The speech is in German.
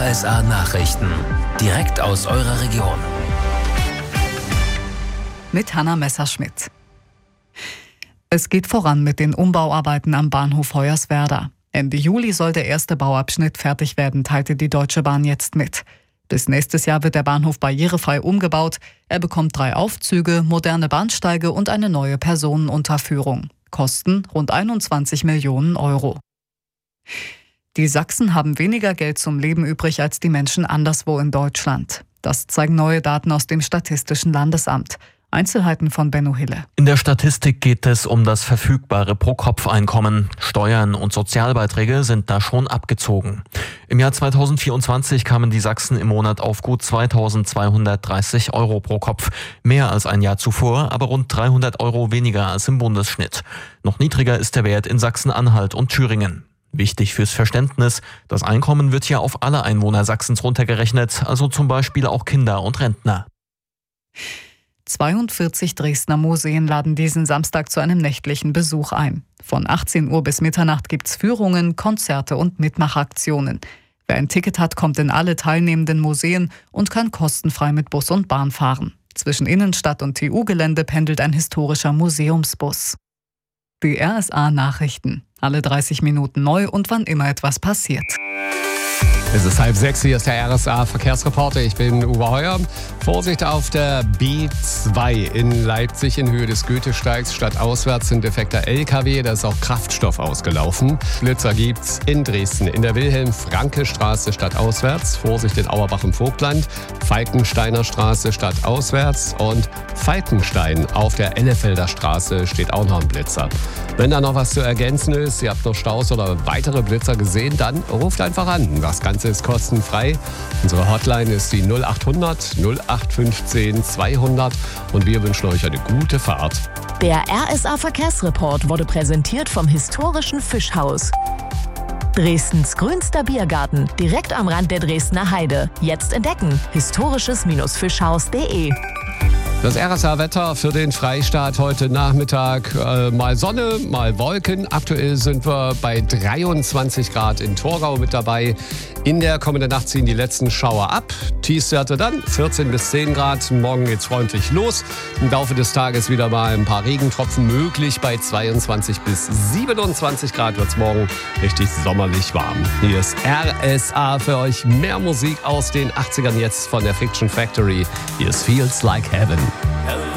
RSA Nachrichten. Direkt aus eurer Region. Mit Hanna Messerschmidt. Es geht voran mit den Umbauarbeiten am Bahnhof Hoyerswerda. Ende Juli soll der erste Bauabschnitt fertig werden, teilte die Deutsche Bahn jetzt mit. Bis nächstes Jahr wird der Bahnhof barrierefrei umgebaut. Er bekommt 3 Aufzüge, moderne Bahnsteige und eine neue Personenunterführung. Kosten rund 21 Millionen Euro. Die Sachsen haben weniger Geld zum Leben übrig als die Menschen anderswo in Deutschland. Das zeigen neue Daten aus dem Statistischen Landesamt. Einzelheiten von Benno Hille. In der Statistik geht es um das verfügbare Pro-Kopf-Einkommen. Steuern und Sozialbeiträge sind da schon abgezogen. Im Jahr 2024 kamen die Sachsen im Monat auf gut 2.230 Euro pro Kopf. Mehr als ein Jahr zuvor, aber rund 300 Euro weniger als im Bundesschnitt. Noch niedriger ist der Wert in Sachsen-Anhalt und Thüringen. Wichtig fürs Verständnis, das Einkommen wird hier auf alle Einwohner Sachsens runtergerechnet, also zum Beispiel auch Kinder und Rentner. 42 Dresdner Museen laden diesen Samstag zu einem nächtlichen Besuch ein. Von 18 Uhr bis Mitternacht gibt's Führungen, Konzerte und Mitmachaktionen. Wer ein Ticket hat, kommt in alle teilnehmenden Museen und kann kostenfrei mit Bus und Bahn fahren. Zwischen Innenstadt und TU-Gelände pendelt ein historischer Museumsbus. Die RSA Nachrichten. Alle 30 Minuten neu und wann immer etwas passiert. Es ist 5:30, hier ist der RSA Verkehrsreporter. Ich bin Uwe Heuer. Vorsicht auf der B2 in Leipzig in Höhe des Goethesteigs. Stadtauswärts ein defekter LKW, da ist auch Kraftstoff ausgelaufen. Blitzer gibt's in Dresden in der Wilhelm-Franke-Straße stadtauswärts. Vorsicht in Auerbach im Vogtland. Falkensteiner Straße stadtauswärts und Falkenstein auf der Ellefelder Straße steht auch noch ein Blitzer. Wenn da noch was zu ergänzen ist, ihr habt noch Staus oder weitere Blitzer gesehen, dann ruft einfach an. Das Ganze ist kostenfrei. Unsere Hotline ist die 0800 0815 200 und wir wünschen euch eine gute Fahrt. Der RSA Verkehrsreport wurde präsentiert vom historischen Fischhaus. Dresdens grünster Biergarten, direkt am Rand der Dresdner Heide. Jetzt entdecken: historisches-fischhaus.de. Das RSA-Wetter für den Freistaat heute Nachmittag. Mal Sonne, mal Wolken. Aktuell sind wir bei 23 Grad in Torgau mit dabei. In der kommenden Nacht ziehen die letzten Schauer ab. Tiefstwerte dann 14 bis 10 Grad. Morgen geht's freundlich los. Im Laufe des Tages wieder mal ein paar Regentropfen möglich. Bei 22 bis 27 Grad wird's morgen richtig sommerlich warm. Hier ist RSA für euch. Mehr Musik aus den 80ern jetzt von der Fiction Factory. Hier ist Feels Like Heaven.